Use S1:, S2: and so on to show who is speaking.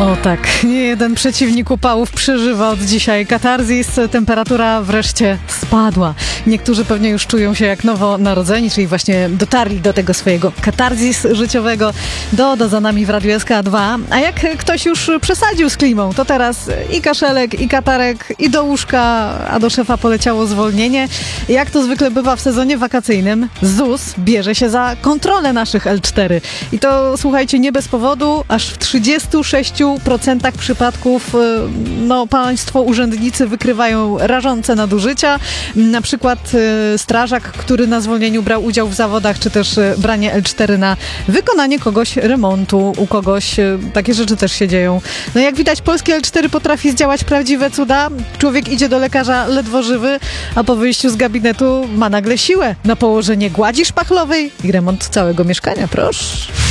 S1: O tak, nie jeden przeciwnik upałów przeżywa od dzisiaj katarzis. Temperatura wreszcie spadła. Niektórzy pewnie już czują się jak nowonarodzeni, czyli właśnie dotarli do tego swojego katarzis życiowego. Do za nami w Radiu SK2. A jak ktoś już przesadził z klimą, to teraz i kaszelek, i katarek, i do łóżka, a do szefa poleciało zwolnienie. Jak to zwykle bywa w sezonie wakacyjnym, ZUS bierze się za kontrolę naszych L4. I to, słuchajcie, nie bez powodu, aż w 36% przypadków państwo urzędnicy wykrywają rażące nadużycia. Na przykład strażak, który na zwolnieniu brał udział w zawodach, czy też branie L4 na wykonanie kogoś remontu, u kogoś takie rzeczy też się dzieją. No jak widać, polskie L4 potrafi zdziałać prawdziwe cuda. Człowiek idzie do lekarza ledwo żywy, a po wyjściu z gabinetu ma nagle siłę na położenie gładzi szpachlowej i remont całego mieszkania, proszę.